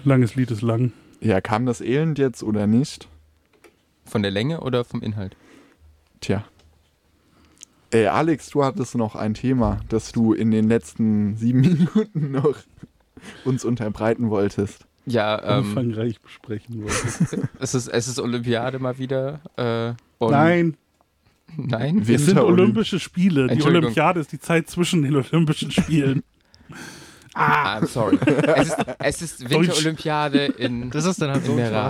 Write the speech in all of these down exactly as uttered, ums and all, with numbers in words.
Langes Lied ist lang. Ja, kam das Elend jetzt oder nicht? Von der Länge oder vom Inhalt? Tja. Ey, Alex, du hattest noch ein Thema, das du in den letzten sieben Minuten noch uns unterbreiten wolltest. Ja, ähm, Umfangreich besprechen wolltest. es ist, es ist Olympiade mal wieder. Äh, und Nein, Nein? es sind Olympische Spiele. Die Entschuldigung. Olympiade ist die Zeit zwischen den Olympischen Spielen. Ah, I'm sorry. Es ist, es ist Winterolympiade in, Das ist dann halt so. in Iran.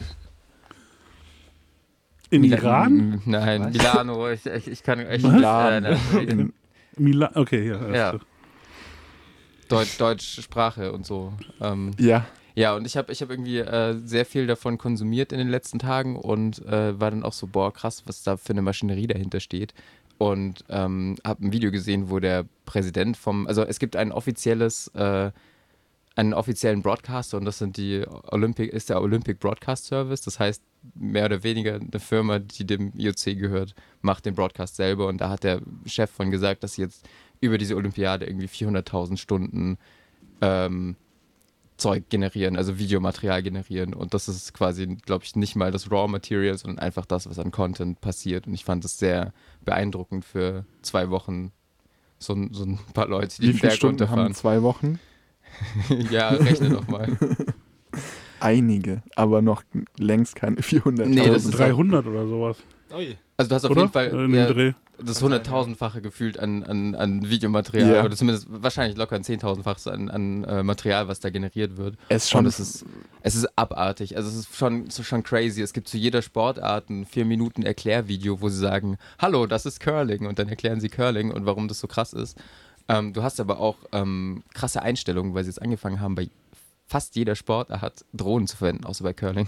In Mila- Iran? Nein, Was? Milano. Ich, ich, ich kann echt Was? nicht. Milan. Äh, nein, In, Milan, okay, ja. Ja. erste. Deutsch, Deutsche Sprache und so. Ähm, ja, ja, und ich habe ich hab irgendwie äh, sehr viel davon konsumiert in den letzten Tagen und äh, war dann auch so, boah, krass, was da für eine Maschinerie dahinter steht. Und ähm, habe ein Video gesehen, wo der Präsident vom, also es gibt ein offizielles, äh, einen offiziellen Broadcaster und das sind die Olympic, ist der Olympic Broadcast Service. Das heißt, mehr oder weniger eine Firma, die dem I O C gehört, macht den Broadcast selber. Und da hat der Chef von gesagt, dass sie jetzt über diese Olympiade irgendwie vierhunderttausend Stunden ähm, Zeug generieren, also Videomaterial generieren. Und das ist quasi, glaube ich, nicht mal das Raw Material, sondern einfach das, was an Content passiert. Und ich fand das sehr beeindruckend für zwei Wochen. So, ein- so ein paar Leute, die wie den viele Berg Stunden haben runterfahren. zwei Wochen? Ja, rechne doch mal. Einige, aber noch längst keine vierhunderttausend. Nee, das ist- dreihundert oder sowas, Ui. Also du hast auf oder? jeden Fall In dem ja, Dreh. das hunderttausendfache gefühlt an, an, an Videomaterial Ja. oder zumindest wahrscheinlich locker ein zehntausendfaches an, an äh, Material, was da generiert wird. Es ist Und schon es ist, es ist abartig. Also es ist schon, es ist schon crazy. Es gibt zu jeder Sportart ein vier Minuten Erklärvideo, wo sie sagen, hallo, das ist Curling. Und dann erklären sie Curling und warum das so krass ist. Ähm, du hast aber auch ähm, krasse Einstellungen, weil sie jetzt angefangen haben, bei fast jeder Sportart Drohnen zu verwenden, außer bei Curling.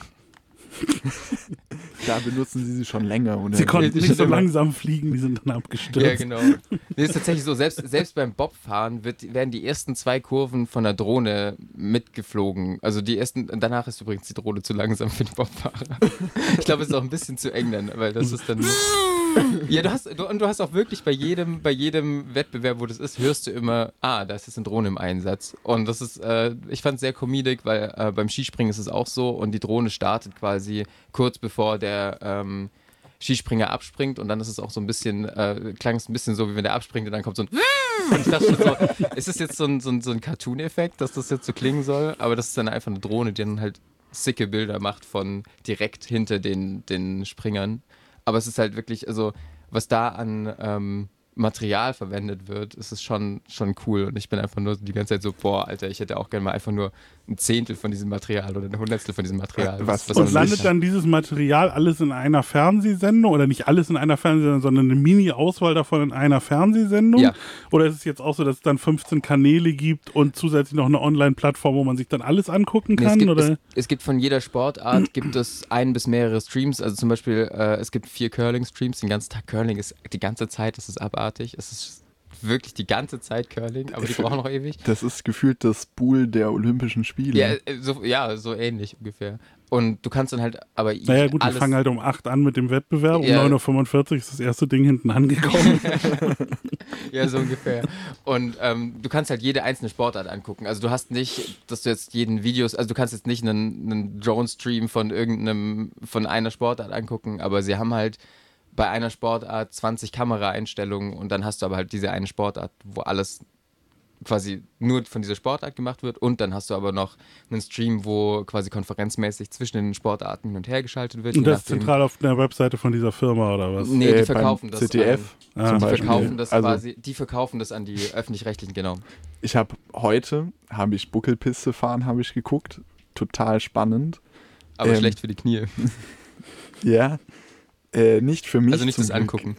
da benutzen sie sie schon länger. Oder? Sie konnten die nicht sind so immer- langsam fliegen, die sind dann abgestürzt. Ja, genau. Nee, ist tatsächlich so, selbst, selbst beim Bobfahren wird, werden die ersten zwei Kurven von der Drohne mitgeflogen. Also die ersten, danach ist übrigens die Drohne zu langsam für die Bobfahrer. Ich glaube, es ist auch ein bisschen zu eng dann, weil das ist dann... Ja, du hast, du, und du hast auch wirklich bei jedem, bei jedem Wettbewerb, wo das ist, hörst du immer, ah, da ist jetzt eine Drohne im Einsatz. Und das ist, äh, ich fand es sehr comedic, weil äh, beim Skispringen ist es auch so und die Drohne startet quasi kurz bevor der ähm, Skispringer abspringt und dann ist es auch so ein bisschen, äh, klang es ein bisschen so, wie wenn der abspringt und dann kommt so ein und ich dachte schon so, ist das jetzt so ein, so ein, so ein Cartoon-Effekt, dass das jetzt so klingen soll? Aber das ist dann einfach eine Drohne, die dann halt sicke Bilder macht von direkt hinter den, den Springern. Aber es ist halt wirklich, also was da an ähm, Material verwendet wird, ist es schon, schon cool. Und ich bin einfach nur die ganze Zeit so, boah, Alter, ich hätte auch gerne mal einfach nur ein Zehntel von diesem Material oder ein Hundertstel von diesem Material. Was- was Und man landet nicht- dann dieses Material alles in einer Fernsehsendung oder nicht alles in einer Fernsehsendung, sondern eine Mini-Auswahl davon in einer Fernsehsendung? Ja. Oder ist es jetzt auch so, dass es dann fünfzehn Kanäle gibt und zusätzlich noch eine Online-Plattform, wo man sich dann alles angucken Nee, kann? es, gibt, oder? es, es gibt von jeder Sportart gibt es ein bis mehrere Streams. Also zum Beispiel, äh, es gibt vier Curling-Streams. Den ganzen Tag Curling ist die ganze Zeit, es ist abartig. Es ist wirklich die ganze Zeit Curling, aber die brauchen noch ewig. Das ist gefühlt das Buhl der Olympischen Spiele. Ja, äh, so, ja, so ähnlich ungefähr. Und du kannst dann halt, aber Naja gut, die alles, fangen halt um acht an mit dem Wettbewerb, um Ja. neun Uhr fünfundvierzig ist das erste Ding hinten angekommen. ja, so ungefähr. Und ähm, du kannst halt jede einzelne Sportart angucken. Also du hast nicht, dass du jetzt jeden Videos, also du kannst jetzt nicht einen, einen Drone-Stream von irgendeinem, von einer Sportart angucken, aber sie haben halt bei einer Sportart zwanzig Kameraeinstellungen und dann hast du aber halt diese eine Sportart, wo alles quasi nur von dieser Sportart gemacht wird und dann hast du aber noch einen Stream, wo quasi konferenzmäßig zwischen den Sportarten hin und her geschaltet wird. Und je das ist nachdem- zentral auf der Webseite von dieser Firma oder was? Nee, Äh, die verkaufen beim das Z D F Ah. zum Die an, die Beispiel. verkaufen das also, quasi, die verkaufen das an die öffentlich-rechtlichen, genau. Ich habe heute, habe ich Buckelpiste fahren, habe ich geguckt. Total spannend. Aber Ähm, schlecht für die Knie. Ja, äh, nicht für mich. Also nicht zum das Glück. Angucken.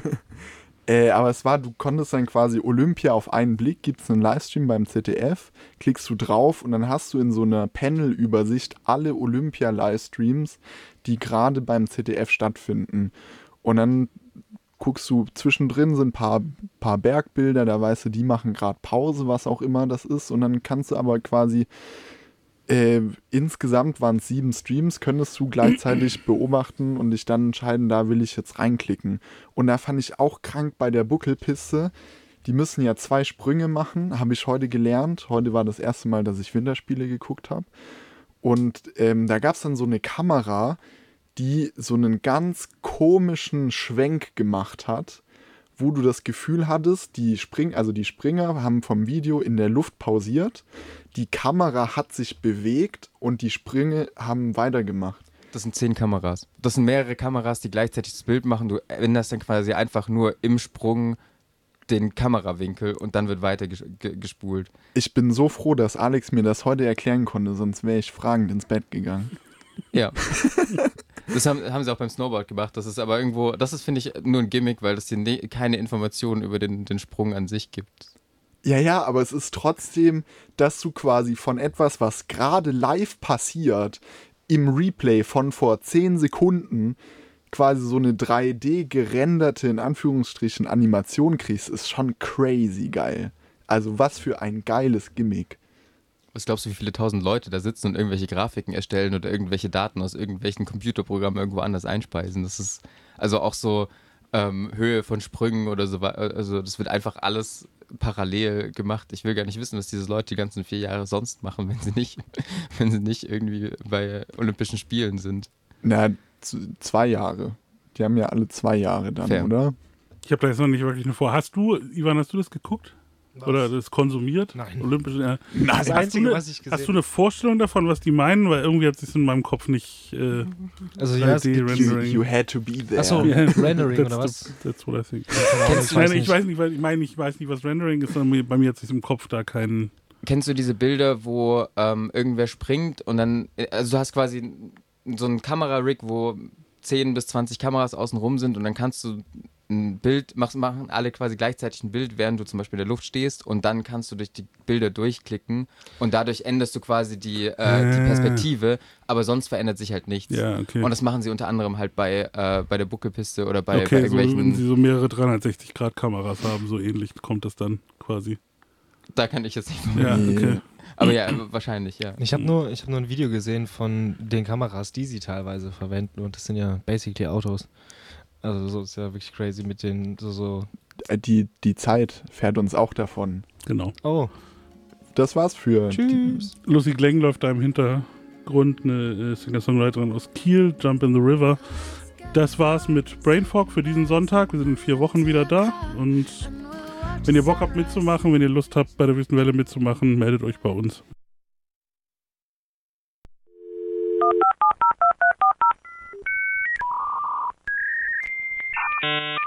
Äh, aber es war, du konntest dann quasi Olympia auf einen Blick, gibt es einen Livestream beim Z D F, klickst du drauf und dann hast du in so einer Panel-Übersicht alle Olympia-Livestreams, die gerade beim Z D F stattfinden. Und dann guckst du, zwischendrin sind ein paar, paar Bergbilder, da weißt du, die machen gerade Pause, was auch immer das ist. Und dann kannst du aber quasi, äh, insgesamt waren es sieben Streams, könntest du gleichzeitig beobachten und dich dann entscheiden, da will ich jetzt reinklicken. Und da fand ich auch krank bei der Buckelpiste, die müssen ja zwei Sprünge machen, habe ich heute gelernt. Heute war das erste Mal, dass ich Winterspiele geguckt habe. Und ähm, da gab es dann so eine Kamera, die so einen ganz komischen Schwenk gemacht hat, wo du das Gefühl hattest, die Spring, also die Springer haben vom Video in der Luft pausiert, die Kamera hat sich bewegt und die Sprünge haben weitergemacht. Das sind zehn Kameras. Das sind mehrere Kameras, die gleichzeitig das Bild machen. Du änderst dann quasi einfach nur im Sprung den Kamerawinkel und dann wird weiter ges- ge- gespult. Ich bin so froh, dass Alex mir das heute erklären konnte, sonst wäre ich fragend ins Bett gegangen. Ja. Das haben, haben sie auch beim Snowboard gemacht. Das ist aber irgendwo, das ist, finde ich, nur ein Gimmick, weil das dir ne, keine Informationen über den, den Sprung an sich gibt. Ja, ja, aber es ist trotzdem, dass du quasi von etwas, was gerade live passiert, im Replay von vor zehn Sekunden quasi so eine drei D gerenderte, in Anführungsstrichen, Animation kriegst, ist schon crazy geil. Also was für ein geiles Gimmick. Was glaubst du, wie viele tausend Leute da sitzen und irgendwelche Grafiken erstellen oder irgendwelche Daten aus irgendwelchen Computerprogrammen irgendwo anders einspeisen? Das ist also auch so ähm, Höhe von Sprüngen oder so. Also das wird einfach alles parallel gemacht. Ich will gar nicht wissen, was diese Leute die ganzen vier Jahre sonst machen, wenn sie nicht, wenn sie nicht irgendwie bei Olympischen Spielen sind. Na, z- zwei Jahre. Die haben ja alle zwei Jahre dann, Fair. oder? Ich habe da jetzt noch nicht wirklich eine Vor. Hast du, Ivan, hast du das geguckt? Oder das konsumiert? Nein. Olympische, äh, Das hast, du Einzige, eine, was ich gesehen hast du eine Vorstellung davon, was die meinen? Weil irgendwie hat es sich in meinem Kopf nicht äh, Also ja, es gibt, You, Rendering. you had to be there. Achso, Yeah. Rendering That's oder the- was? That's what I think. Kennst Ich du- meine, ich weiß nicht, weil ich meine, ich weiß nicht, was Rendering ist, sondern bei mir hat sich im Kopf da keinen. Kennst du diese Bilder, wo ähm, irgendwer springt und dann, also du hast quasi so einen Kamerarig, wo zehn bis zwanzig Kameras außen rum sind und dann kannst du ein Bild, mach, machen alle quasi gleichzeitig ein Bild, während du zum Beispiel in der Luft stehst und dann kannst du durch die Bilder durchklicken und dadurch änderst du quasi die, äh, die Ah. Perspektive, aber sonst verändert sich halt nichts. Ja, okay. Und das machen sie unter anderem halt bei, äh, bei der Buckelpiste oder bei, bei okay, so, wenn irgendwelchen, sie so mehrere dreihundertsechzig Grad Kameras haben, so ähnlich kommt das dann quasi. da kann ich jetzt nicht Ja, Nee. okay. aber ja, wahrscheinlich, ja. Ich habe nur, ich hab nur ein Video gesehen von den Kameras, die sie teilweise verwenden und das sind ja basically Autos. Also so ist ja wirklich crazy mit den so so. Die, die Zeit fährt uns auch davon. Genau. Oh, Das war's für tschüss. Lucy Glenn läuft da im Hintergrund, eine äh, Singer-Songwriterin aus Kiel, Jump in the River. Das war's mit Brainfog für diesen Sonntag. Wir sind in vier Wochen wieder da. Und wenn ihr Bock habt mitzumachen, wenn ihr Lust habt, bei der Wüstenwelle mitzumachen, meldet euch bei uns. Thank you.